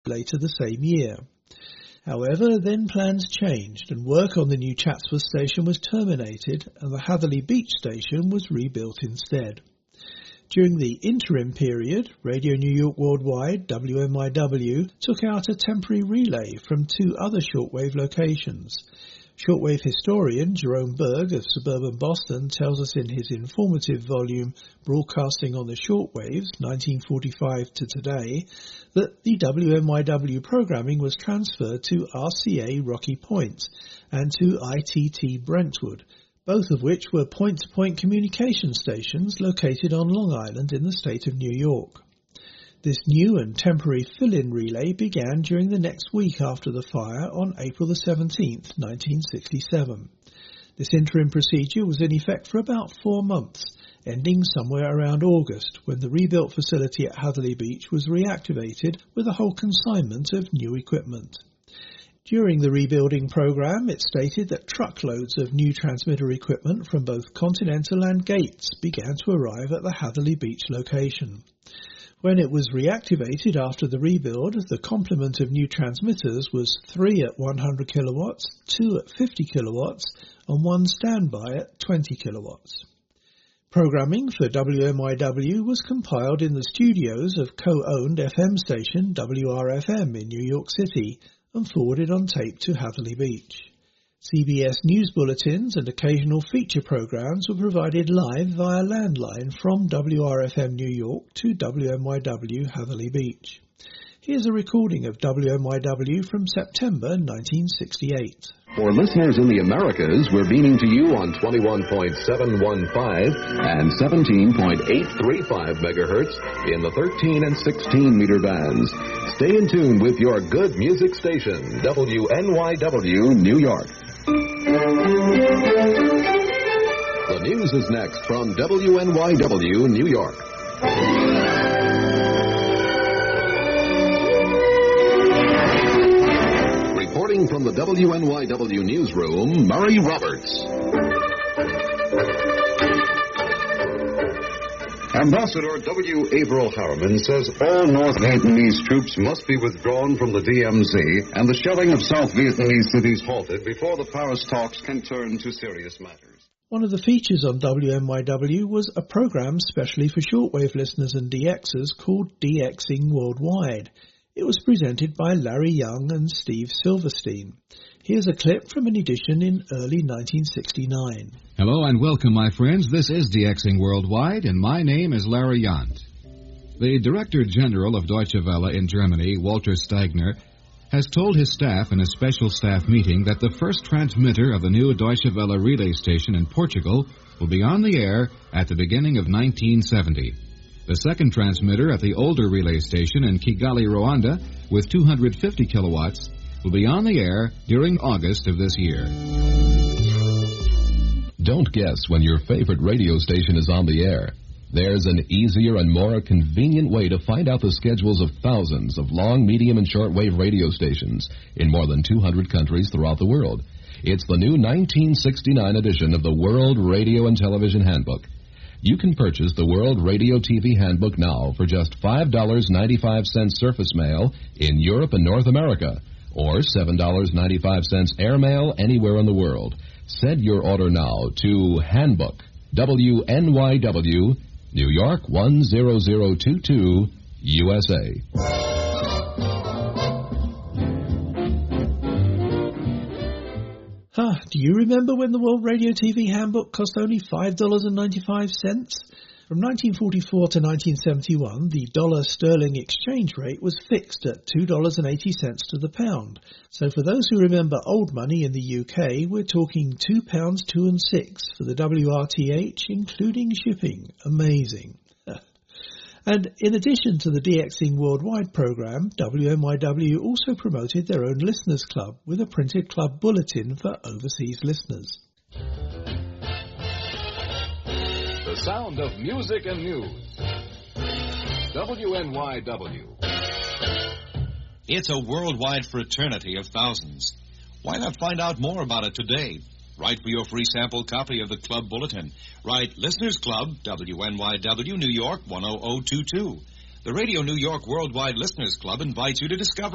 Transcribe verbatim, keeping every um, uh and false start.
later the same year. However, then plans changed and work on the new Chatsworth station was terminated and the Hatherley Beach station was rebuilt instead. During the interim period, Radio New York Worldwide, W M Y W, took out a temporary relay from two other shortwave locations. Shortwave historian Jerome Berg of suburban Boston tells us in his informative volume Broadcasting on the Shortwaves, nineteen forty-five to Today, that the W M Y W programming was transferred to R C A Rocky Point and to I T T Brentwood, both of which were point-to-point communication stations located on Long Island in the state of New York. This new and temporary fill-in relay began during the next week after the fire on April the seventeenth, nineteen sixty-seven. This interim procedure was in effect for about four months, ending somewhere around August, when the rebuilt facility at Hatherley Beach was reactivated with a whole consignment of new equipment. During the rebuilding program, it stated that truckloads of new transmitter equipment from both Continental and Gates began to arrive at the Hatherley Beach location. When it was reactivated after the rebuild, the complement of new transmitters was three at one hundred kilowatts, two at fifty kilowatts, and one standby at twenty kilowatts. Programming for W M Y W was compiled in the studios of co-owned F M station W R F M in New York City and forwarded on tape to Hatherley Beach. C B S News bulletins and occasional feature programs were provided live via landline from W R F M New York to W M Y W Hatherley Beach. Here's a recording of W M Y W from September nineteen sixty-eight. For listeners in the Americas, we're beaming to you on twenty-one point seven one five and seventeen point eight three five megahertz in the thirteen and sixteen meter bands. Stay in tune with your good music station, W N Y W New York. The news is next from W N Y W New York. Reporting from the W N Y W newsroom, Murray Roberts. Ambassador W. Averill Harriman says all North Vietnamese troops must be withdrawn from the D M Z and the shelling of South Vietnamese cities halted before the Paris talks can turn to serious matters. One of the features on W M Y W was a program specially for shortwave listeners and D Xers called DXing Worldwide. It was presented by Larry Young and Steve Silverstein. Here's a clip from an edition in early nineteen sixty-nine. Hello and welcome, my friends. This is DXing Worldwide, and my name is Larry Yant. The Director General of Deutsche Welle in Germany, Walter Steigner, has told his staff in a special staff meeting that the first transmitter of the new Deutsche Welle relay station in Portugal will be on the air at the beginning of nineteen seventy. The second transmitter at the older relay station in Kigali, Rwanda, with two hundred fifty kilowatts, will be on the air during August of this year. Don't guess when your favorite radio station is on the air. There's an easier and more convenient way to find out the schedules of thousands of long, medium, and shortwave radio stations in more than two hundred countries throughout the world. It's the new nineteen sixty-nine edition of the World Radio and Television Handbook. You can purchase the World Radio T V Handbook now for just five dollars and ninety-five cents surface mail in Europe and North America, or seven dollars and ninety-five cents airmail anywhere in the world. Send your order now to Handbook, W N Y W, New York one zero zero two two, U S A. Ah, do you remember when the World Radio T V Handbook cost only five dollars and ninety-five cents? From nineteen forty-four to nineteen seventy-one, the dollar-sterling exchange rate was fixed at two dollars and eighty cents to the pound. So for those who remember old money in the U K, we're talking two pounds two and six for the W R T H, including shipping. Amazing. And in addition to the DXing Worldwide program, W M Y W also promoted their own listeners club with a printed club bulletin for overseas listeners. The sound of music and news. W N Y W. It's a worldwide fraternity of thousands. Why not find out more about it today? Write for your free sample copy of the Club Bulletin. Write Listeners Club, W N Y W, New York, one oh oh two two. The Radio New York Worldwide Listeners Club invites you to discover